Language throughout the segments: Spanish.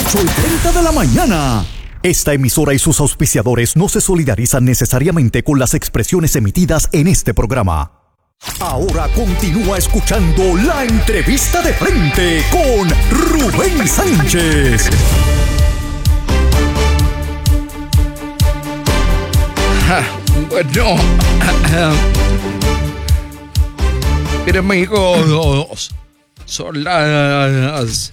8:30 de la mañana. Esta emisora y sus auspiciadores no se solidarizan necesariamente con las expresiones emitidas en este programa. Ahora continúa escuchando La Entrevista de Frente con Rubén Sánchez. Bueno, miren, amigos, son las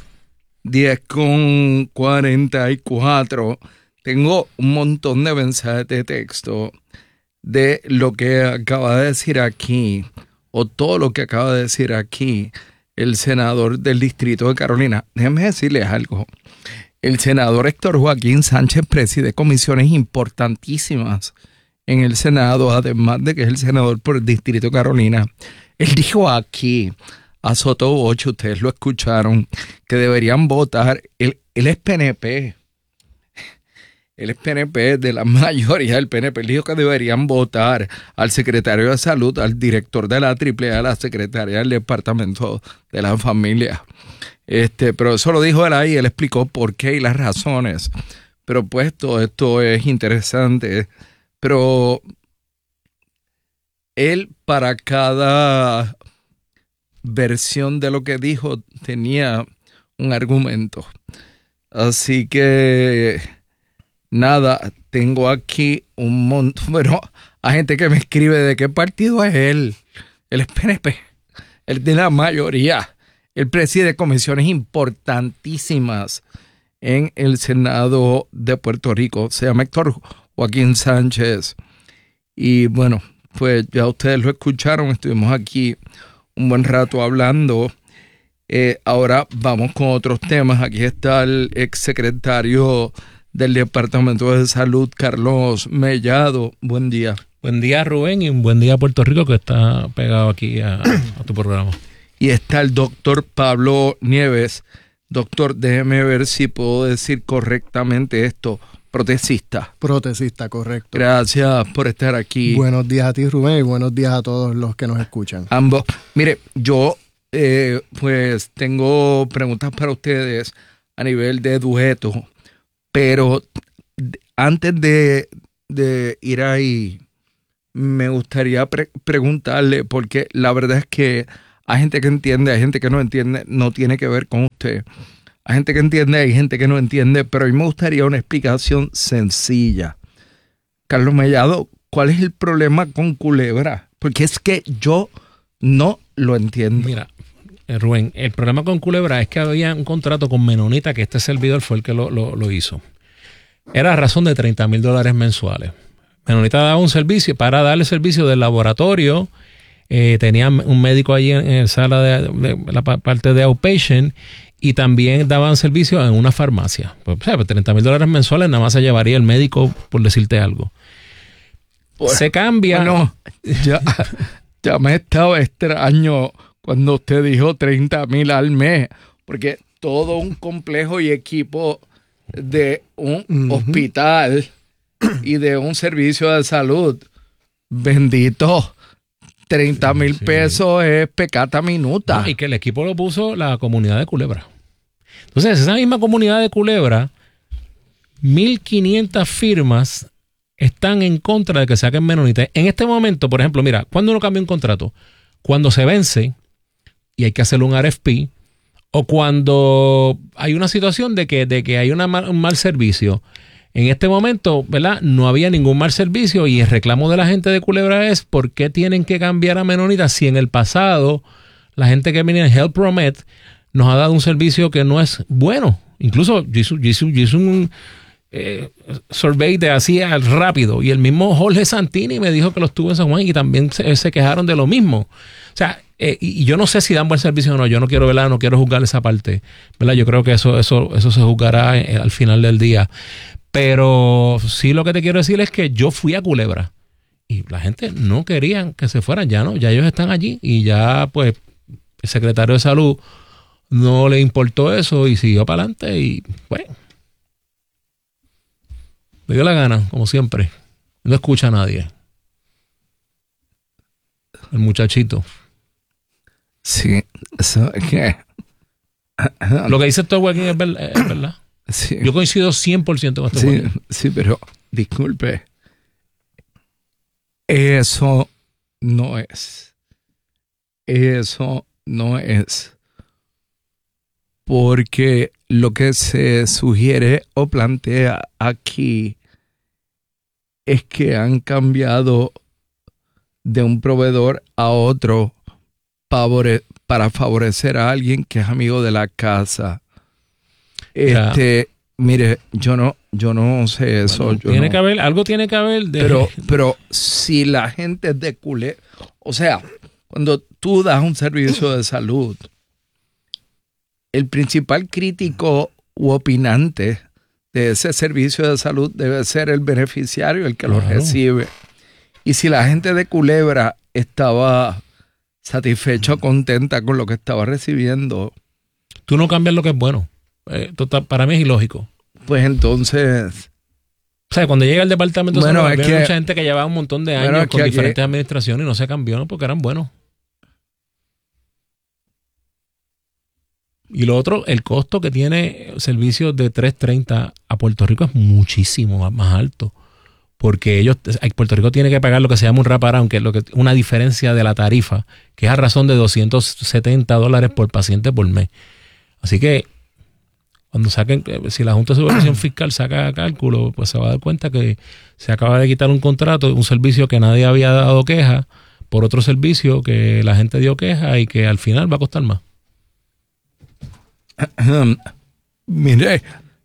10:44. Tengo un montón de mensajes de texto de lo que acaba de decir aquí, o todo lo que acaba de decir aquí, el senador del Distrito de Carolina. Déjenme decirles algo. El senador Héctor Joaquín Sánchez preside comisiones importantísimas en el Senado, además de que es el senador por el Distrito de Carolina. Él dijo aquí, a Soto 8, ustedes lo escucharon, que deberían votar. Él es PNP. Él es PNP, de la mayoría del PNP. Él dijo que deberían votar al secretario de Salud, al director de la AAA, a la secretaria del Departamento de la Familia. Pero eso lo dijo él ahí, él explicó por qué y las razones. Pero pues todo esto es interesante. Pero él, para cada versión de lo que dijo, tenía un argumento. Así que nada, tengo aquí un montón, pero hay gente que me escribe de qué partido es él. Él es PNP, él tiene la mayoría. Él preside comisiones importantísimas en el Senado de Puerto Rico. Se llama Héctor Joaquín Sánchez. Y bueno, pues ya ustedes lo escucharon, estuvimos aquí un buen rato hablando. Ahora vamos con otros temas. Aquí está el exsecretario del Departamento de Salud, Carlos Mellado. Buen día. Buen día, Rubén, y un buen día a Puerto Rico, que está pegado aquí a tu programa. Y está el doctor Pablo Nieves. Doctor, déjeme ver si puedo decir correctamente esto. Protecista. Protecista, correcto. Gracias por estar aquí. Buenos días a ti, Rubén, y buenos días a todos los que nos escuchan. Ambos. Mire, yo pues tengo preguntas para ustedes a nivel de dueto, pero antes de ir ahí, me gustaría preguntarle, porque la verdad es que hay gente que entiende, hay gente que no entiende, no tiene que ver con usted. Hay gente que entiende, hay gente que no entiende, pero a mí me gustaría una explicación sencilla. Carlos Mellado, ¿cuál es el problema con Culebra? Porque es que yo no lo entiendo. Mira, Rubén, el problema con Culebra es que había un contrato con Menonita, que este servidor fue el que lo hizo. Era a razón de $30,000 mensuales. Menonita daba un servicio, para darle servicio del laboratorio, tenía un médico allí en la sala de la parte de outpatient, y también daban servicio en una farmacia. Pues, $30,000 mensuales nada más se llevaría el médico, por decirte algo. Se cambia. Bueno, ya me estaba extraño cuando usted dijo 30,000 al mes, porque todo un complejo y equipo de un hospital y de un servicio de salud, bendito, 30,000 pesos es pecata minuta. No, y que el equipo lo puso la comunidad de Culebra. Entonces, esa misma comunidad de Culebra, 1,500 firmas están en contra de que saquen Menonita. En este momento, por ejemplo, mira, ¿cuándo uno cambia un contrato? Cuando se vence y hay que hacerle un RFP, o cuando hay una situación de que hay un mal servicio. En este momento, ¿verdad? No había ningún mal servicio, y el reclamo de la gente de Culebra es ¿por qué tienen que cambiar a Menonita si en el pasado la gente que venía en Health Promet nos ha dado un servicio que no es bueno? Incluso yo hice un survey de así rápido, y el mismo Jorge Santini me dijo que lo estuvo en San Juan y también se quejaron de lo mismo. O sea, y yo no sé si dan buen servicio o no. Yo no quiero, ¿verdad? No quiero juzgar esa parte, ¿verdad? Yo creo que eso se juzgará al final del día. Pero sí, lo que te quiero decir es que yo fui a Culebra y la gente no querían que se fueran. Ya ellos están allí, y ya pues el secretario de Salud no le importó eso y siguió para adelante, y pues me dio la gana, como siempre. No escucha a nadie. El muchachito. Sí, eso es que... Lo que dice Héctor Joaquín es verdad. Sí. Yo coincido 100% con este guardia. Sí, pero disculpe. Eso no es. Eso no es. Porque lo que se sugiere o plantea aquí es que han cambiado de un proveedor a otro para favorecer a alguien que es amigo de la casa. Mire, yo no sé eso. Bueno, algo tiene que haber. Pero si la gente es de culé, o sea, cuando tú das un servicio de salud, el principal crítico u opinante de ese servicio de salud debe ser el beneficiario, el que lo recibe. Y si la gente de Culebra estaba satisfecha o contenta con lo que estaba recibiendo, tú no cambias lo que es bueno. Para mí es ilógico. Pues entonces... O sea, cuando llega el departamento de salud, había mucha gente que llevaba un montón de años con diferentes administraciones y no se cambió, ¿no? Porque eran buenos. Y lo otro, el costo que tiene servicios de 330 a Puerto Rico es muchísimo más alto. Porque Puerto Rico tiene que pagar lo que se llama un wraparound, que es una diferencia de la tarifa, que es a razón de $270 por paciente por mes. Así que cuando si la Junta de Supervisión Fiscal saca cálculo, pues se va a dar cuenta que se acaba de quitar un contrato, un servicio que nadie había dado queja, por otro servicio que la gente dio queja y que al final va a costar más. Mire,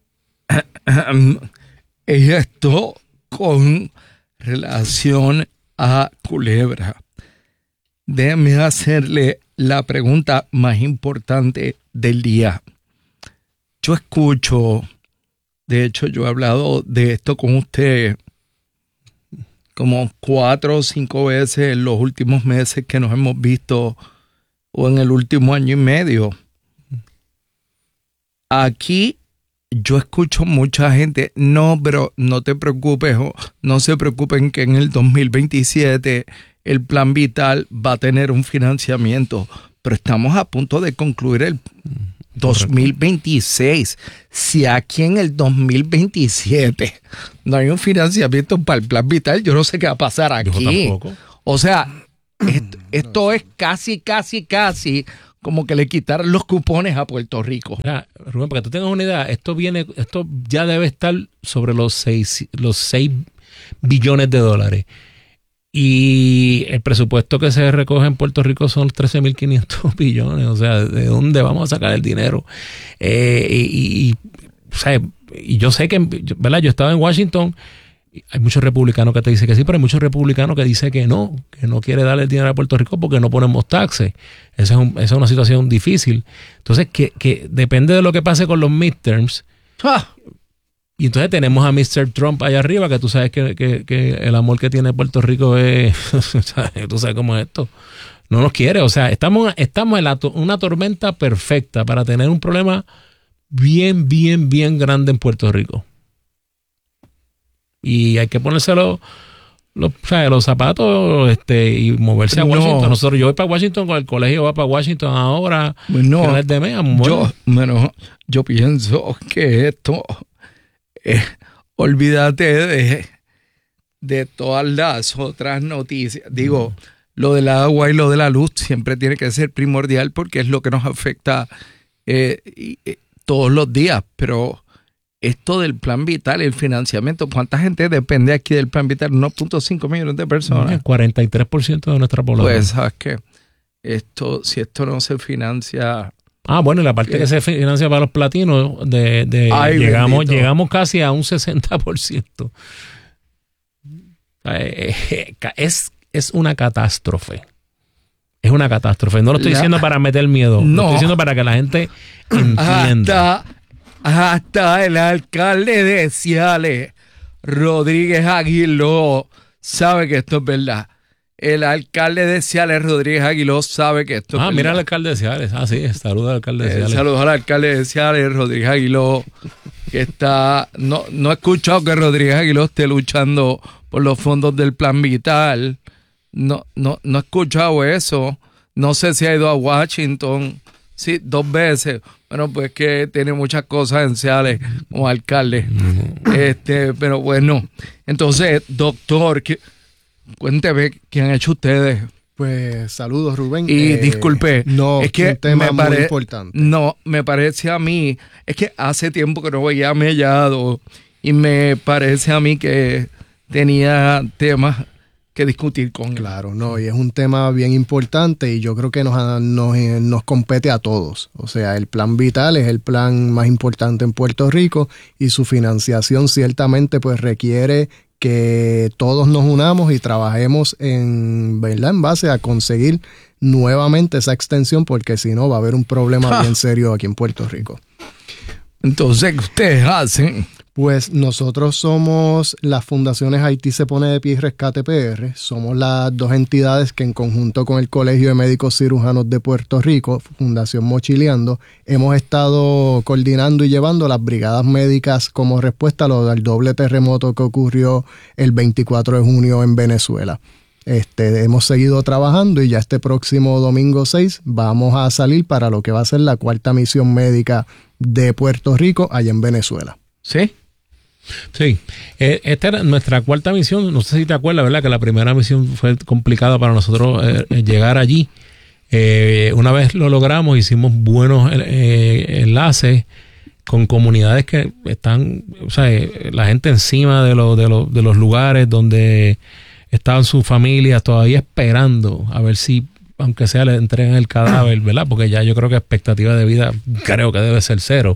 esto con relación a Culebra, déjeme hacerle la pregunta más importante del día. Yo escucho, de hecho yo he hablado de esto con usted como 4 o 5 veces en los últimos meses que nos hemos visto o en el último año y medio. Aquí yo escucho mucha gente, no, pero no te preocupes, no se preocupen que en el 2027 el Plan Vital va a tener un financiamiento, pero estamos a punto de concluir el 2026. Si aquí en el 2027 no hay un financiamiento para el Plan Vital, yo no sé qué va a pasar aquí. Yo tampoco. O sea, esto es casi como que le quitaron los cupones a Puerto Rico. Mira, Rubén, para que tú tengas una idea, esto ya debe estar sobre los 6 billones de dólares. Y el presupuesto que se recoge en Puerto Rico son 13.500 billones. O sea, ¿de dónde vamos a sacar el dinero? Y yo sé que, ¿verdad? Yo estaba en Washington. Hay muchos republicanos que te dicen que sí, pero hay muchos republicanos que dicen que no quiere darle el dinero a Puerto Rico porque no ponemos taxes. Esa es una situación difícil. Entonces, que depende de lo que pase con los midterms. Y entonces tenemos a Mr. Trump allá arriba, que tú sabes que el amor que tiene Puerto Rico es... tú sabes cómo es esto. No nos quiere. O sea, estamos en una tormenta perfecta para tener un problema bien, bien, bien grande en Puerto Rico. Y hay que ponerse los zapatos y moverse a Washington. Yo voy para Washington con el colegio, va para Washington ahora. Finales de mes, yo pienso que esto... olvídate de todas las otras noticias. Digo, lo del agua y lo de la luz siempre tiene que ser primordial porque es lo que nos afecta todos los días. Pero esto del Plan Vital, el financiamiento, ¿cuánta gente depende aquí del Plan Vital? 1.5 millones de personas. El 43% de nuestra población. Pues, ¿sabes qué? Si esto no se financia... Bueno, y la parte que se financia para los platinos, llegamos casi a un 60%. Es una catástrofe. Es una catástrofe. No lo estoy diciendo para meter miedo. Lo estoy diciendo para que la gente entienda. Hasta el alcalde de Ciales, Rodríguez Aguiló, sabe que esto es verdad. El alcalde de Ciales, Rodríguez Aguiló, sabe que esto es verdad. Mira al alcalde de Ciales. Sí, saludos al alcalde de Ciales. Saludos al alcalde de Ciales, Rodríguez Aguiló, que está... No he escuchado que Rodríguez Aguiló esté luchando por los fondos del Plan Vital. No he escuchado eso. No sé si ha ido a Washington. Sí, 2 veces. Bueno, pues que tiene muchas cosas esenciales como alcalde. Pero bueno. Entonces, doctor, cuénteme qué han hecho ustedes. Pues saludos, Rubén. Y disculpe, no, es que un tema muy importante. No, me parece a mí, es que hace tiempo que no veía a Mellado y me parece a mí que tenía temas que discutir con él. Claro, no, y es un tema bien importante y yo creo que nos compete a todos. O sea, el plan vital es el plan más importante en Puerto Rico y su financiación ciertamente pues requiere que todos nos unamos y trabajemos en base a conseguir nuevamente esa extensión, porque si no va a haber un problema bien serio aquí en Puerto Rico. Entonces, ¿qué ustedes hacen? Pues nosotros somos las fundaciones Haití se pone de pie y Rescate PR. Somos las 2 entidades que en conjunto con el Colegio de Médicos Cirujanos de Puerto Rico, Fundación Mochileando, hemos estado coordinando y llevando las brigadas médicas como respuesta al doble terremoto que ocurrió el 24 de junio en Venezuela. Hemos seguido trabajando y ya este próximo domingo 6 vamos a salir para lo que va a ser la 4ª misión médica de Puerto Rico allá en Venezuela. ¿Sí? Sí, esta era nuestra 4ª misión. No sé si te acuerdas, ¿verdad? Que la primera misión fue complicada para nosotros llegar allí. Una vez lo logramos, hicimos buenos enlaces con comunidades que están, o sea, la gente encima de los lugares donde estaban sus familias todavía esperando a ver si, aunque sea, le entregan el cadáver, ¿verdad? Porque ya yo creo que expectativa de vida creo que debe ser 0.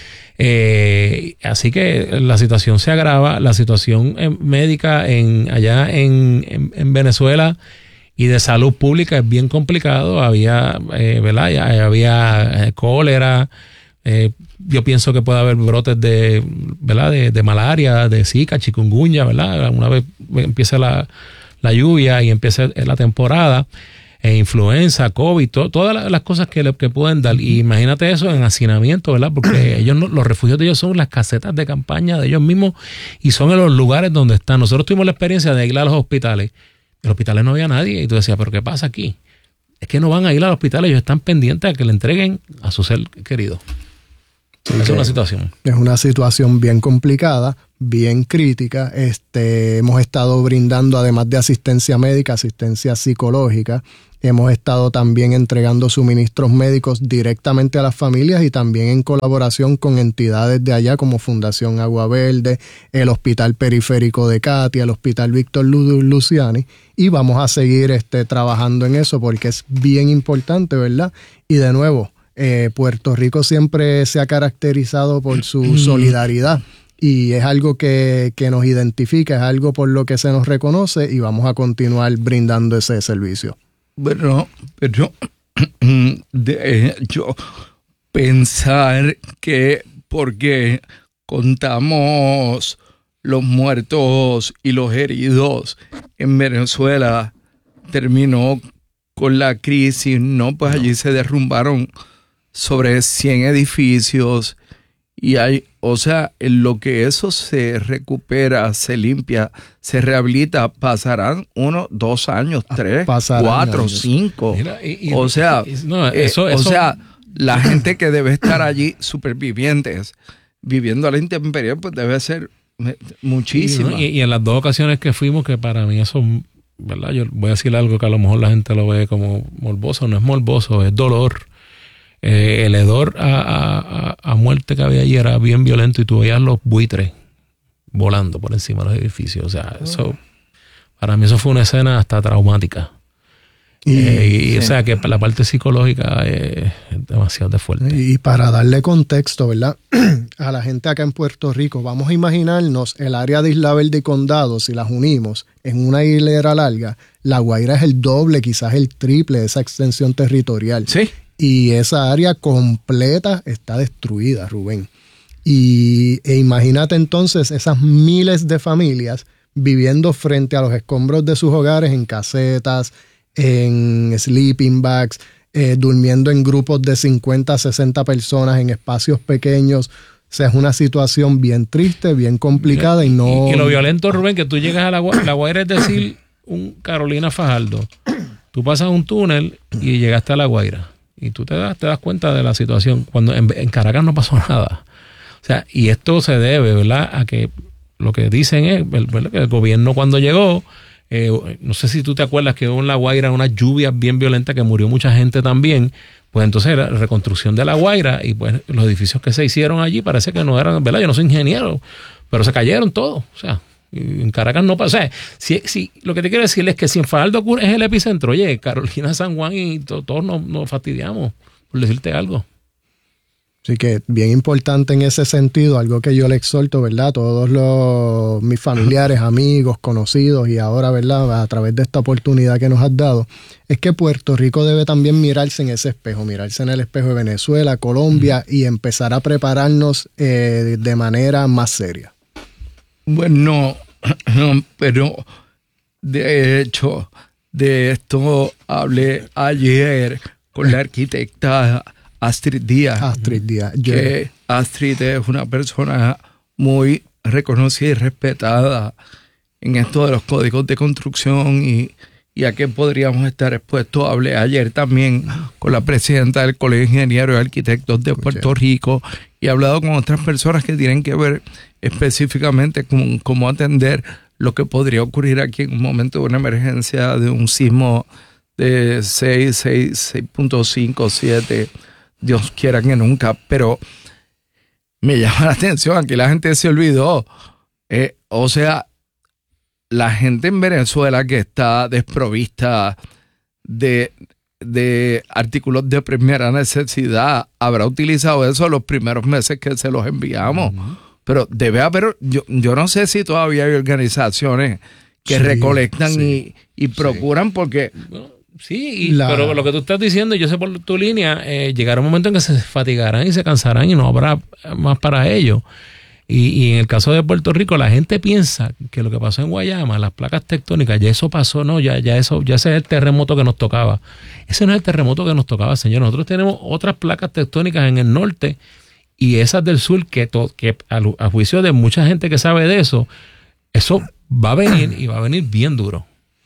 Así que la situación se agrava, la situación médica allá en Venezuela y de salud pública es bien complicado. Había, ¿verdad? Había cólera. Yo pienso que puede haber brotes ¿verdad? De malaria, de Zika, chikungunya, ¿verdad? Una vez empieza la lluvia y empieza la temporada. Influenza, COVID, todas las cosas que pueden dar. Y imagínate eso en hacinamiento, ¿verdad? Porque ellos los refugios de ellos son las casetas de campaña de ellos mismos y son en los lugares donde están. Nosotros tuvimos la experiencia de ir a los hospitales. En los hospitales no había nadie y tú decías, ¿pero qué pasa aquí? Es que no van a ir a los hospitales, ellos están pendientes a que le entreguen a su ser querido. Sí, es una situación. Es una situación bien complicada, bien crítica. Hemos estado brindando, además de asistencia médica, asistencia psicológica. Hemos estado también entregando suministros médicos directamente a las familias y también en colaboración con entidades de allá como Fundación Agua Verde, el Hospital Periférico de Katia, el Hospital Víctor Luciani, y vamos a seguir trabajando en eso porque es bien importante, ¿verdad? Y de nuevo, Puerto Rico siempre se ha caracterizado por su solidaridad y es algo que nos identifica, es algo por lo que se nos reconoce y vamos a continuar brindando ese servicio. Bueno, pero de hecho, pensar que porque contamos los muertos y los heridos en Venezuela, terminó con la crisis, ¿no? Pues allí se derrumbaron sobre 100 edificios y hay, o sea, en lo que eso se recupera, se limpia, se rehabilita, pasarán 1, 2 años, 3, 4, 5. Mira, o sea, la gente que debe estar allí, supervivientes, viviendo a la intemperie, pues debe ser muchísima. Y en las 2 ocasiones que fuimos, que para mí eso, ¿verdad? Yo voy a decir algo que a lo mejor la gente lo ve como morboso, no es morboso, es dolor. El hedor a muerte que había allí era bien violento y tú veías los buitres volando por encima de los edificios. O sea, eso, para mí eso fue una escena hasta traumática. Sí. O sea, que la parte psicológica es demasiado fuerte. Y para darle contexto, ¿verdad? A la gente acá en Puerto Rico, vamos a imaginarnos el área de Isla Verde y Condado, si las unimos en una hilera larga, La Guaira es el doble, quizás el triple de esa extensión territorial. Sí. Y esa área completa está destruida, Rubén. E imagínate entonces esas miles de familias viviendo frente a los escombros de sus hogares en casetas, en sleeping bags, durmiendo en grupos de 50, 60 personas en espacios pequeños. O sea, es una situación bien triste, bien complicada y no... Y lo violento, Rubén, que tú llegas a La Guaira, es decir, un Carolina Fajardo. Tú pasas un túnel y llegaste a La Guaira. Y tú te das cuenta de la situación. Cuando en Caracas no pasó nada. O sea, y esto se debe, ¿verdad?, a que lo que dicen es, ¿verdad?, que el gobierno cuando llegó, no sé si tú te acuerdas que hubo en La Guaira unas lluvias bien violentas que murió mucha gente también. Pues entonces la reconstrucción de La Guaira y pues los edificios que se hicieron allí parece que no eran, ¿verdad? Yo no soy ingeniero, pero se cayeron todos. O sea, en Caracas no pasa. O sea, si lo que te quiero decir es que si en Fajardo es el epicentro, oye, Carolina, San Juan y todos nos fastidiamos, por decirte algo. Así que bien importante en ese sentido, algo que yo le exhorto, ¿verdad?, a todos mis familiares, amigos, conocidos y ahora, ¿verdad?, a través de esta oportunidad que nos has dado, es que Puerto Rico debe también mirarse en ese espejo, mirarse en el espejo de Venezuela, Colombia y empezar a prepararnos de manera más seria. Bueno, pero de hecho, de esto hablé ayer con la arquitecta Astrid Díaz. Que Astrid es una persona muy reconocida y respetada en esto de los códigos de construcción y a qué podríamos estar expuestos. Hablé ayer también con la presidenta del Colegio de Ingenieros y Arquitectos de Puerto Rico y he hablado con otras personas que tienen que ver específicamente con cómo atender lo que podría ocurrir aquí en un momento de una emergencia de un sismo de 6.5, 7, Dios quiera que nunca, pero me llama la atención, aquí la gente se olvidó, o sea, la gente en Venezuela que está desprovista de artículos de primera necesidad habrá utilizado eso los primeros meses que se los enviamos. Pero debe haber, yo no sé si todavía hay organizaciones que recolectan y procuran porque... Sí, pero lo que tú estás diciendo, yo sé por tu línea, llegará un momento en que se fatigarán y se cansarán y no habrá más para ellos. Y en el caso de Puerto Rico, la gente piensa que lo que pasó en Guayama, las placas tectónicas, ya eso pasó, no, ya ese es el terremoto que nos tocaba. Ese no es el terremoto que nos tocaba, señor. Nosotros tenemos otras placas tectónicas en el norte y esas del sur que a juicio de mucha gente que sabe de eso va a venir y va a venir bien duro.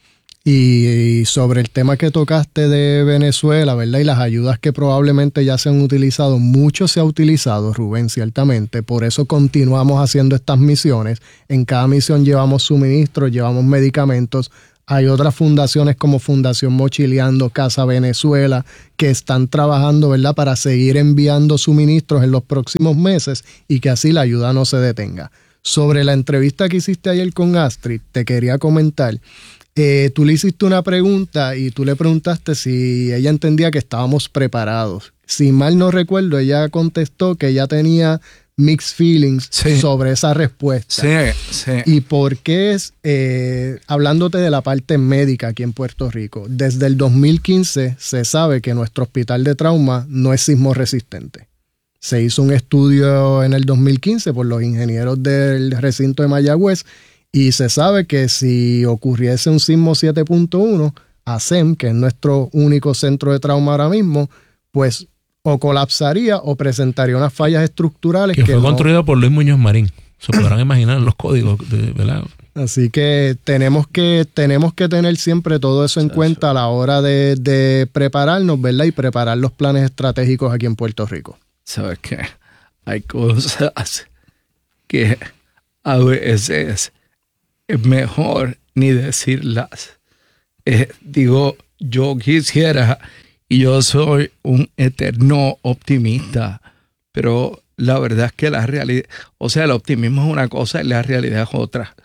Y sobre el tema que tocaste de Venezuela, ¿verdad? Y las ayudas que probablemente ya se han utilizado, mucho se ha utilizado, Rubén, ciertamente. Por eso continuamos haciendo estas misiones. En cada misión llevamos suministros, llevamos medicamentos. Hay otras fundaciones como Fundación Mochileando, Casa Venezuela, que están trabajando, ¿verdad?, para seguir enviando suministros en los próximos meses y que así la ayuda no se detenga. Sobre la entrevista que hiciste ayer con Astrid, te quería comentar. Tú le hiciste una pregunta y tú le preguntaste si ella entendía que estábamos preparados. Si mal no recuerdo, ella contestó que ella tenía mixed feelings sobre esa respuesta. Sí. ¿Y por qué es, hablándote de la parte médica aquí en Puerto Rico, desde el 2015 se sabe que nuestro hospital de trauma no es sismo resistente? Se hizo un estudio en el 2015 por los ingenieros del recinto de Mayagüez y se sabe que si ocurriese un sismo 7.1, ASEM, que es nuestro único centro de trauma ahora mismo, pues o colapsaría o presentaría unas fallas estructurales. Que fue construido por Luis Muñoz Marín. Se podrán imaginar los códigos, ¿verdad? Así que tenemos que tener siempre todo eso en cuenta a la hora de prepararnos, ¿verdad? Y preparar los planes estratégicos aquí en Puerto Rico. ¿Sabes qué? Hay cosas que a veces es mejor ni decirlas. Digo, yo quisiera, y yo soy un eterno optimista, pero la verdad es que la realidad, o sea, el optimismo es una cosa y la realidad es otra.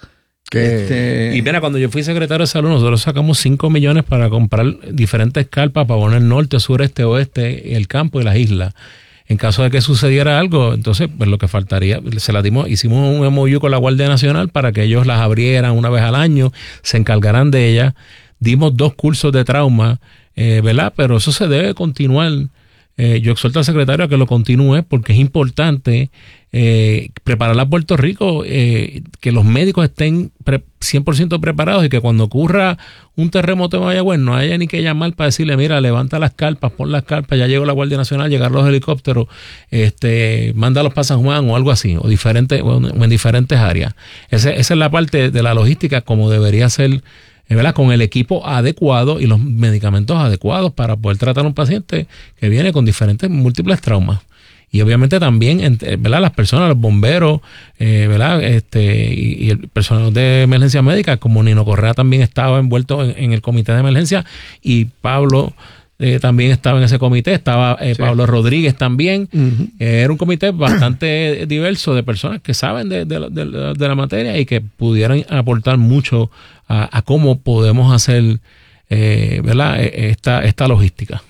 Y mira, cuando yo fui secretario de salud, nosotros sacamos 5 millones para comprar diferentes carpas para poner norte, sur, este, oeste, el campo y las islas. En caso de que sucediera algo, entonces pues lo que faltaría, hicimos un MOU con la Guardia Nacional para que ellos las abrieran una vez al año, se encargarán de ellas. Dimos 2 cursos de trauma, ¿verdad? Pero eso se debe continuar. Yo exhorto al secretario a que lo continúe porque es importante preparar a Puerto Rico, que los médicos estén 100% preparados y que cuando ocurra un terremoto en Mayagüez no haya ni que llamar para decirle, mira, levanta las carpas, pon las carpas, ya llegó la Guardia Nacional, llegaron los helicópteros, mándalos para San Juan o algo así, o en diferentes áreas. Esa es la parte de la logística como debería ser ¿verdad?, con el equipo adecuado y los medicamentos adecuados para poder tratar a un paciente que viene con diferentes múltiples traumas. Y obviamente también, ¿verdad?, las personas, los bomberos, ¿verdad?, y el personal de emergencia médica, como Nino Correa también estaba envuelto en el comité de emergencia, y Pablo también estaba en ese comité, estaba sí. Pablo Rodríguez también. Uh-huh. Era un comité bastante diverso de personas que saben de la materia y que pudieran aportar mucho a cómo podemos hacer, ¿verdad?, esta logística.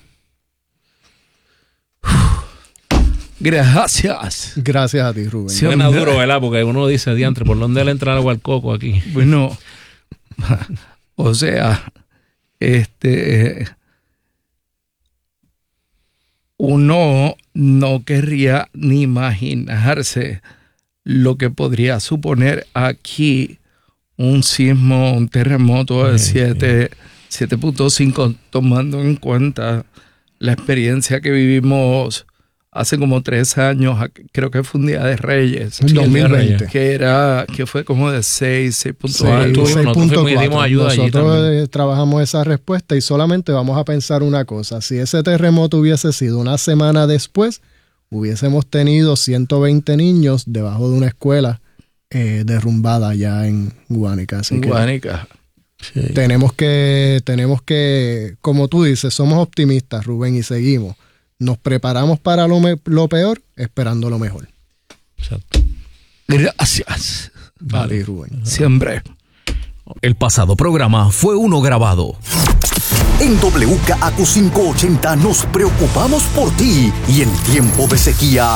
Gracias. Gracias a ti, Rubén. Suena duro, ¿verdad? Porque uno dice, diantre, ¿por dónde le entra el agua al coco aquí? Bueno, o sea, uno no querría ni imaginarse lo que podría suponer aquí un sismo, un terremoto de 7.5, tomando en cuenta la experiencia que vivimos hace como 3 años, creo que fue un Día de Reyes. 2020. Que fue como de 6.4. Nosotros trabajamos esa respuesta y solamente vamos a pensar una cosa. Si ese terremoto hubiese sido una semana después, hubiésemos tenido 120 niños debajo de una escuela derrumbada allá en Guánica. Así Guánica. Sí. Tenemos que, como tú dices, somos optimistas, Rubén, y seguimos. Nos preparamos para lo peor, esperando lo mejor. Exacto. Gracias. Vale, Rubén. Siempre. El pasado programa fue uno grabado. En WKAQ 580 nos preocupamos por ti y en tiempo de sequía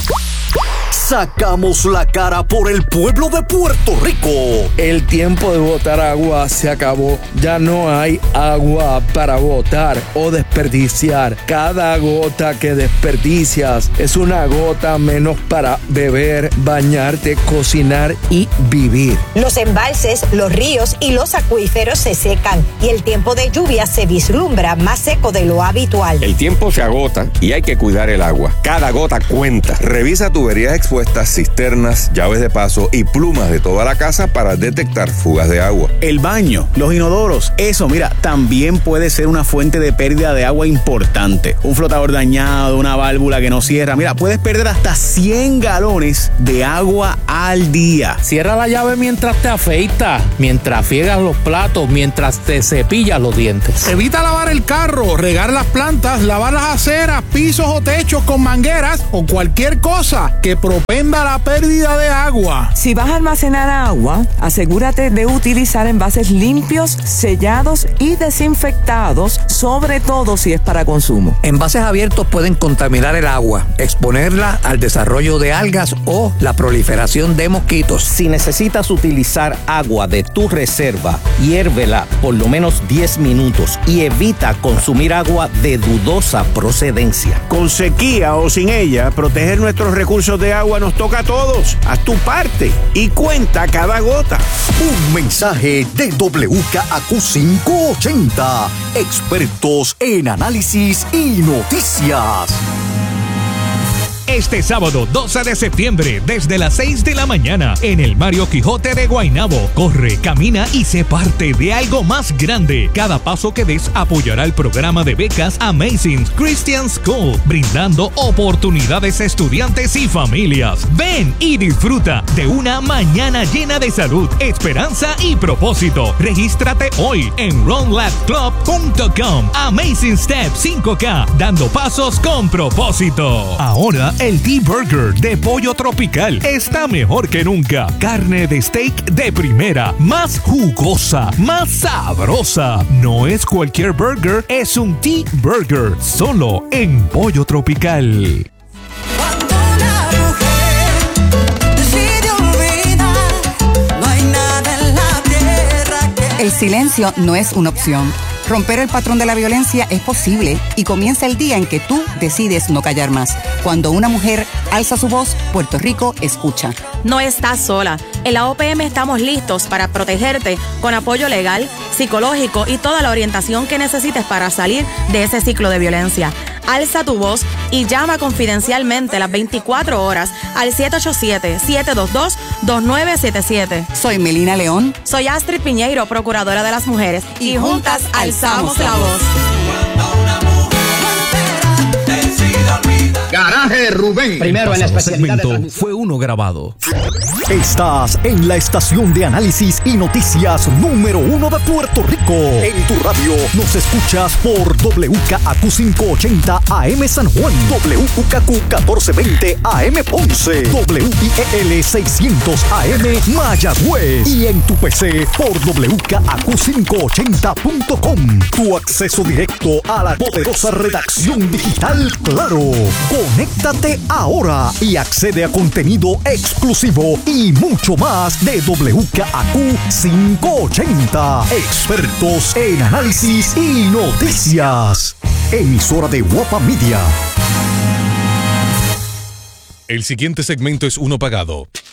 sacamos la cara por el pueblo de Puerto Rico. El tiempo de botar agua se acabó. Ya no hay agua para botar o desperdiciar. Cada gota que desperdicias es una gota menos para beber, bañarte, cocinar y vivir. Los embalses, los ríos y los acuíferos se secan y el tiempo de lluvia se vislumbra más seco de lo habitual. El tiempo se agota y hay que cuidar el agua. Cada gota cuenta. Revisa tuberías expuestas, cisternas, llaves de paso y plumas de toda la casa para detectar fugas de agua. El baño, los inodoros, eso, mira, también puede ser una fuente de pérdida de agua importante. Un flotador dañado, una válvula que no cierra, mira, puedes perder hasta 100 galones de agua al día. Cierra la llave mientras te afeitas, mientras friegas los platos, mientras te cepillas los dientes. Evita lavar el carro, regar las plantas, lavar las aceras, pisos o techos con mangueras o cualquier cosa que propenda la pérdida de agua. Si vas a almacenar agua, asegúrate de utilizar envases limpios, sellados y desinfectados, sobre todo si es para consumo. Envases abiertos pueden contaminar el agua, exponerla al desarrollo de algas o la proliferación de mosquitos. Si necesitas utilizar agua de tu reserva, hiérvela por lo menos 10 minutos y evita consumir agua de dudosa procedencia. Con sequía o sin ella, proteger nuestros recursos de agua nos toca a todos. Haz tu parte y cuenta cada gota. Un mensaje de WKAQ 580. Expertos en análisis y noticias. Este sábado 12 de septiembre, desde las 6 de la mañana, en el Mario Quijote de Guaynabo. Corre, camina y sé parte de algo más grande. Cada paso que des apoyará el programa de becas Amazing Christian School, brindando oportunidades a estudiantes y familias. Ven y disfruta de una mañana llena de salud, esperanza y propósito. Regístrate hoy en runlabclub.com. Amazing Step 5K, dando pasos con propósito. Ahora el T-Burger de Pollo Tropical está mejor que nunca. Carne de steak de primera, más jugosa, más sabrosa. No es cualquier burger, es un T-Burger, solo en Pollo Tropical. Cuando una mujer decide olvidar, no hay nada en la tierra que... El silencio no es una opción. Romper el patrón de la violencia es posible y comienza el día en que tú decides no callar más. Cuando una mujer alza su voz, Puerto Rico escucha. No estás sola. En la OPM estamos listos para protegerte con apoyo legal, psicológico y toda la orientación que necesites para salir de ese ciclo de violencia. Alza tu voz y llama confidencialmente las 24 horas al 787-722-2977. Soy Melina León. Soy Astrid Piñeiro, procuradora de las mujeres. Y juntas alzamos la voz. Garaje Rubén. Primero en la especialidad de segmento fue uno grabado. Estás en la estación de análisis y noticias número 1 de Puerto Rico. En tu radio nos escuchas por WKAQ 580 AM San Juan, WKQ 1420 AM Ponce, WIEL 600 AM Mayagüez y en tu PC por WKAQ580.com. Tu acceso directo a la poderosa redacción digital Claro. Conéctate ahora y accede a contenido exclusivo y mucho más de WKAQ 580. Expertos en análisis y noticias. Emisora de Guapa Media. El siguiente segmento es uno pagado.